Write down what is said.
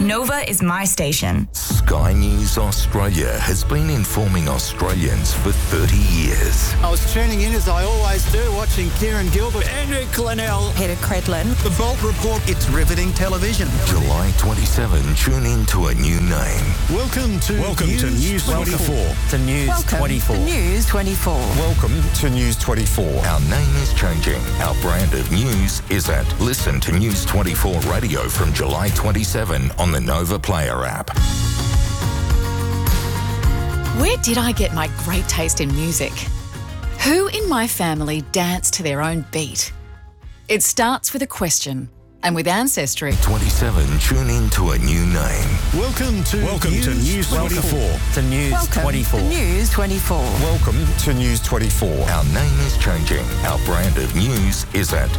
Nova is my station. Sky News Australia has been informing Australians for 30 years. I was tuning in as I always do, watching Kieran Gilbert, Andrew Clennell, Peter Credlin. The Bolt Report. It's riveting television. July 27, tune in to a new name. Welcome to News 24. To News 24. News 24. Welcome to News 24. Our name is changing. Our brand of news is at Listen to News 24 Radio from July 27 on the Nova Player app. Where did I get my great taste in music? Who in my family danced to their own beat? It starts with a question, and with Ancestry... 27, tune in to a new name. Welcome to News 24. To News 24. News 24. Welcome to News 24. Our name is changing. Our brand of news is at